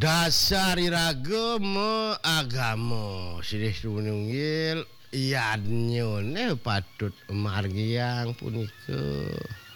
dasar iragama agama silih sununggil iyadnyone patut margiang punika